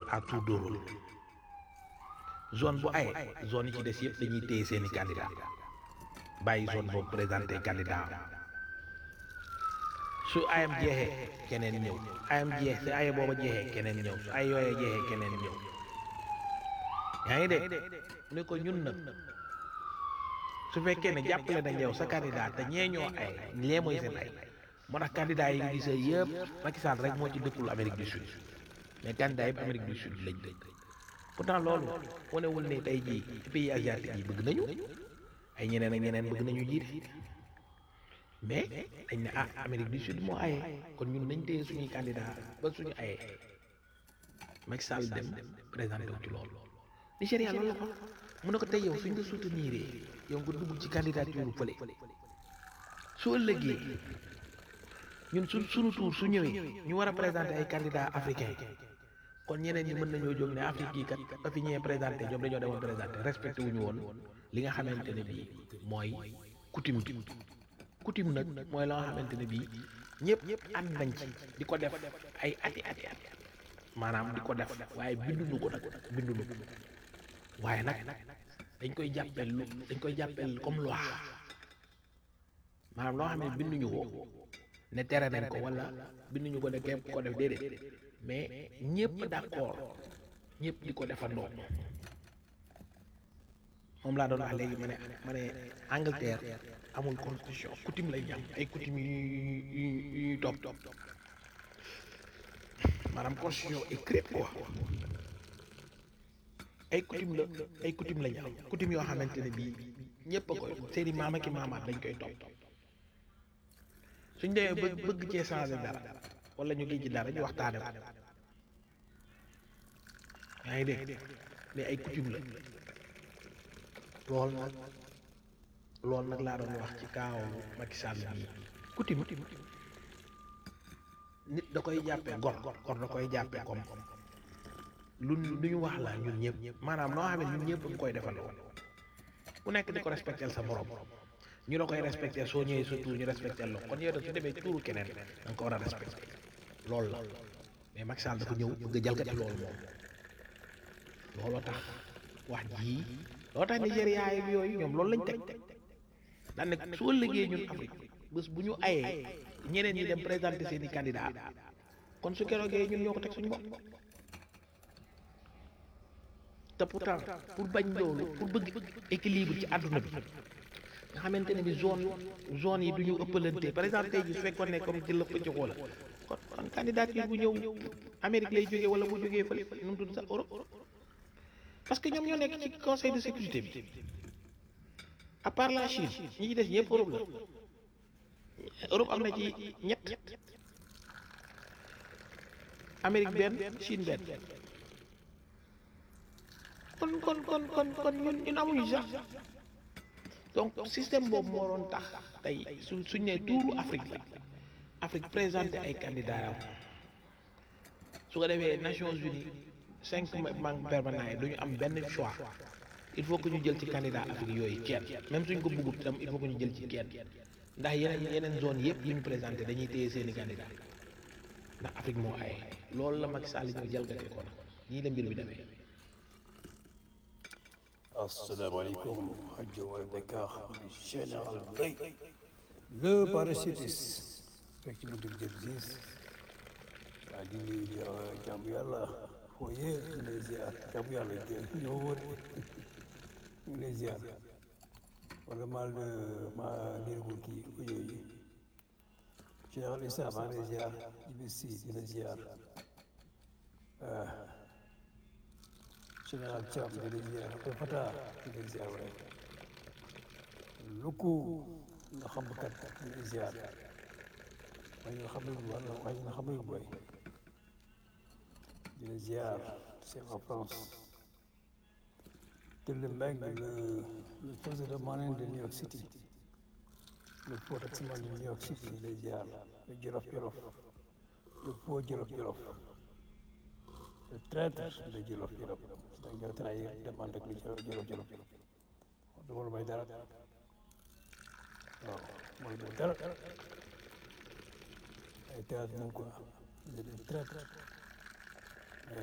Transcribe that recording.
à tour de rôle zone bu ay zone yi ci des yëpp dañuy téye seeni candidat bàyyi zone boobu présenté candidat su ayam jeexee keneen ñëw ayam jeex su ay booba jeexee keneen ñëw su ay yooyee jeexee keneen ñëw yaa ngi dégg ne ko ñun nag su fekkee ne jàppale nañ yow sa candidat te ñee ñoo ay lee mooy seen ay moo tax candidat yi ngi gisee yëpp Macky Sall rek moo ci dëkkul Amérique du Sud mais candidat yëpp Amérique du Sud lañ dëkk pourtant loolu wanewul ne tey jii pays asiatique yi bëgg nañu ay ñeneen ak ñeneen bëgg nañu jiite mais dañ ne ah Amérique du Sud moo aye kon ñun nañ téye suñuy candidat ba suñu ayee Macky Sall dem présenté wu ci loolu Nigéria loolu la ko mu ne ko tey yow suñ la soutenir yow nga dugg ci candidature fële su ëllëgee ñun suñu tour su ñëwee ñu war a présenter ay candidats africains kon ñeneen ñi mën nañoo jóg ne Afrique yi kat ba fi ñëwee présenté ñoom dañoo demoon présenté respecté wuñu woon li nga xamante ne bii mooy coutume bi coutume nag mooy la nga xamante ne bii ñëpp ànd nañ ci di ko def ay ati maanaam di ko def waaye binduñu ko nag binduñu ko waaye nag dañ koy jàppel comme loi maanaam loo xam ne binduñu ko ne tere nañ ko wala binduñu ko ne képp ko def déedéet mais ñëpp d'accord ñëpp di ko defandoo moom laa doon wax léegi ma ne Angleterre amul constitution coutume lay am ay coutume yu topp maanaam constitution écrite quoi ay coutume lañu am coutume yoo xamante ne bii ñëpp a koy seeni maam ak i maamaat dañ koy topp suñ demee bëgg cee changer dara wala ñu ngi ci dara ñu waxtaane ko yaa ngi dégg mais ay coutume la loolu nag laa doon wax ci kaaw Macky Sall bii coutume nit da koy jàppee gor da koy jàppee comme lu ñu wax la ñun ñëpp maanaam noo xam ne ñun ñëpp nga koy defandoo ku nekk di ko respectel sa morom ñu la koy respecté soo ñëwee sa tour ñu respecté la kon yow da su demee tuuru keneen da nga ko war a respecté loolu la mais Macky Sall dafa ñëw bëgg a jalgati loolu moom looloo tax wax jii looloo tax Nigéria ak yooyu ñoom loolu lañ teg daan ne su ëllëgee ñun Afrique bés bu ñu ayee ñeneen ñi dem présenter seeni candidat kon su keroogee ñun ñoo ko teg suñu bopp te pourtant pour bañ loolu pour bëgg équilibre ci àdduna bi nga xamante ne bi zone yi du ñu ëppalante par exemple tey ji su fekkoon ne comme ci lëpp ci xoola kon candidature bu ñëw Amérique lay jógee wala bu jógee fële nu mu tudd sax Europe parce que ñoom ñoo nekk ci conseil de sécurité bi à part la Chine ñi ci des ñëpp Europe la Europe am na ci ñett Amérique benn Chine benn kon ñun amuñu sax donc système boobu moo doon tax tey suñ ne tuuru Afrique présenté ay candidats su ko defee Nations Unies 5 membres permanents yi du ñu am benn choix il faut que ñu jël ci candidat Afrique yooyu kenn même suñ ko bëggut tam il faut que ñu jël ci kenn ndax yeneen zone yëpp yu ñu présenté dañuy téye seeni candidat ndax Afrique moo ay loolu la Macky Sall ñëw jalgate ko nag ñii la mbir bi demee. Asalaamaaleykum rajo Wala Dakar général Gaye le parachutiste fekk ci buntu jëm gis waa di jàmm yàlla fooyee ñu lay ziar jàmm yàlla ñoo wóor ñu lay ziar wala ma nirgul kii audio yi général Issa maa lay ziar IBC di la ziar général Thiam di la ziar Fata di la ziar waaye Luku nga xam kat di la ziar waaye nga xam ne wala waaye nga xam ne boy di la ziar c'est en France te le mec le président manin de New York City le pot taximan de New York City di la ziar le Jolof le pot Jolof le traître de Jolof da nga trahir demande ak lu Jolof dama may dara waaw mooy dara ay théâtre moom quoi il est traître